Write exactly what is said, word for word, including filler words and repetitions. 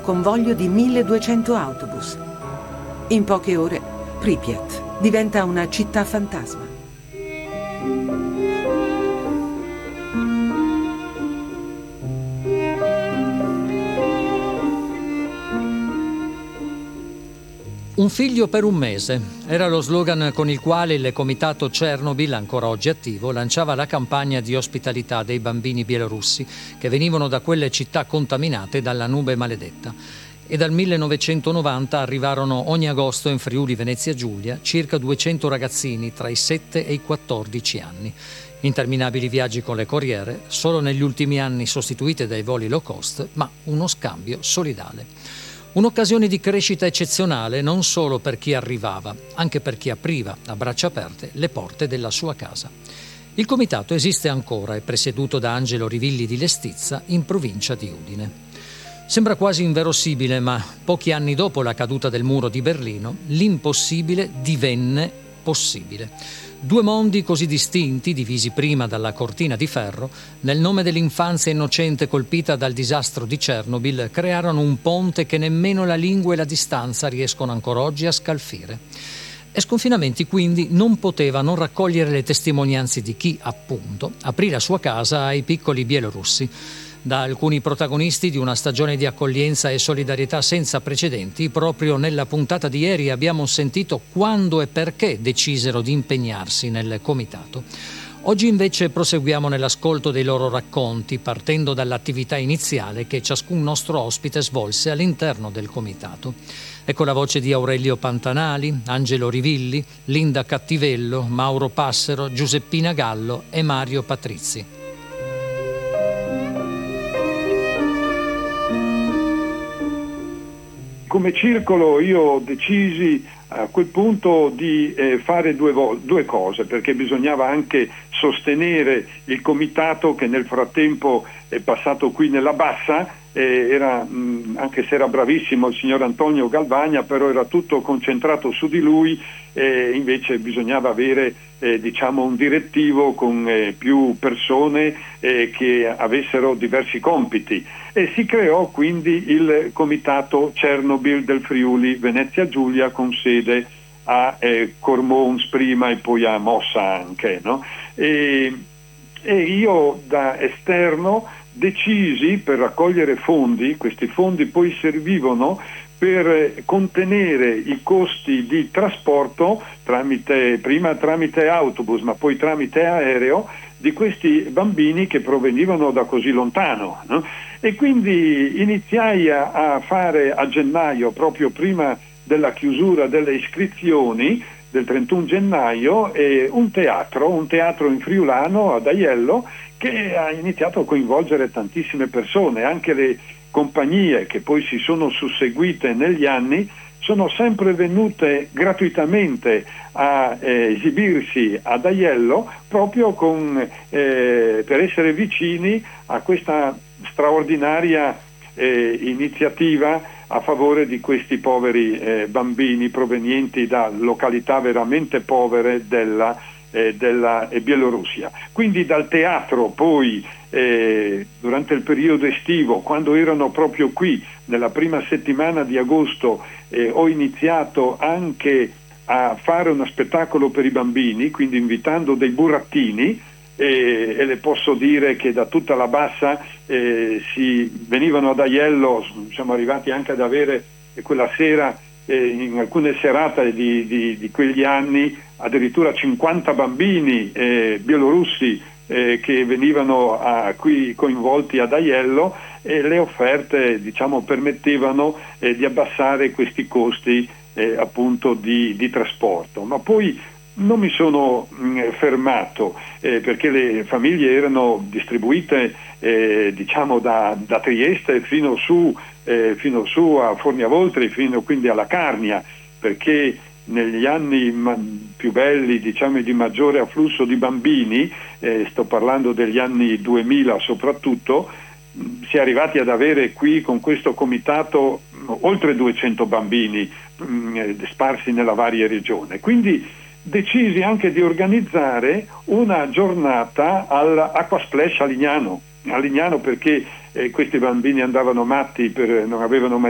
convoglio di milleduecento autobus. In poche ore, Pripyat diventa una città fantasma. Un figlio per un mese era lo slogan con il quale il comitato Chernobyl, ancora oggi attivo, lanciava la campagna di ospitalità dei bambini bielorussi che venivano da quelle città contaminate dalla nube maledetta. E dal millenovecentonovanta arrivarono ogni agosto in Friuli Venezia Giulia circa duecento ragazzini tra i sette e i quattordici anni. Interminabili viaggi con le corriere, solo negli ultimi anni sostituite dai voli low cost, ma uno scambio solidale. Un'occasione di crescita eccezionale non solo per chi arrivava, anche per chi apriva a braccia aperte le porte della sua casa. Il comitato esiste ancora, è presieduto da Angelo Rivilli di Lestizza, in provincia di Udine. Sembra quasi inverosimile, ma pochi anni dopo la caduta del muro di Berlino, l'impossibile divenne possibile. Due mondi così distinti, divisi prima dalla cortina di ferro, nel nome dell'infanzia innocente colpita dal disastro di Chernobyl, crearono un ponte che nemmeno la lingua e la distanza riescono ancora oggi a scalfire. E sconfinamenti quindi non poteva non raccogliere le testimonianze di chi, appunto, aprì la sua casa ai piccoli bielorussi. Da alcuni protagonisti di una stagione di accoglienza e solidarietà senza precedenti, proprio nella puntata di ieri abbiamo sentito quando e perché decisero di impegnarsi nel comitato. Oggi invece proseguiamo nell'ascolto dei loro racconti, partendo dall'attività iniziale che ciascun nostro ospite svolse all'interno del comitato. Ecco la voce di Aurelio Pantanali, Angelo Rivilli, Linda Cattivello, Mauro Passero, Giuseppina Gallo e Mario Patrizzi. Come circolo io decisi a quel punto di eh, fare due, vo- due cose, perché bisognava anche sostenere il comitato che nel frattempo è passato qui nella Bassa, eh, era, mh, anche se era bravissimo il signor Antonio Galvagna, però era tutto concentrato su di lui, e invece bisognava avere eh, diciamo un direttivo con eh, più persone eh, che avessero diversi compiti, e si creò quindi il comitato Chernobyl del Friuli Venezia Giulia con sede a eh, Cormons prima e poi a Mossa anche, no? e, e io da esterno decisi, per raccogliere fondi, questi fondi poi servivano per contenere i costi di trasporto tramite, prima tramite autobus ma poi tramite aereo, di questi bambini che provenivano da così lontano, no? E quindi iniziai a, a fare a gennaio, proprio prima della chiusura delle iscrizioni del trentuno gennaio, eh, un teatro, un teatro in friulano ad Aiello, che ha iniziato a coinvolgere tantissime persone. Anche le compagnie che poi si sono susseguite negli anni sono sempre venute gratuitamente a eh, esibirsi ad Aiello, proprio con, eh, per essere vicini a questa straordinaria eh, iniziativa a favore di questi poveri eh, bambini provenienti da località veramente povere della, eh, della eh, Bielorussia. Quindi dal teatro poi eh, durante il periodo estivo, quando erano proprio qui nella prima settimana di agosto, eh, ho iniziato anche a fare uno spettacolo per i bambini, quindi invitando dei burattini, e, e le posso dire che da tutta la Bassa eh, si venivano ad Aiello, siamo arrivati anche ad avere quella sera, eh, in alcune serate di, di, di quegli anni, addirittura cinquanta bambini eh, bielorussi eh, che venivano a, qui coinvolti ad Aiello, e le offerte diciamo permettevano eh, di abbassare questi costi eh, appunto di, di trasporto. Ma poi non mi sono mh, fermato eh, perché le famiglie erano distribuite eh, diciamo da, da Trieste fino su, eh, fino su a Forniavoltri, fino quindi alla Carnia, perché negli anni ma- più belli, diciamo di maggiore afflusso di bambini, eh, sto parlando degli anni duemila soprattutto, mh, si è arrivati ad avere qui con questo comitato mh, oltre duecento bambini mh, sparsi nella varia regione. Quindi decisi anche di organizzare una giornata all'Acquasplash a Lignano, a Lignano perché eh, questi bambini andavano matti, per, non avevano mai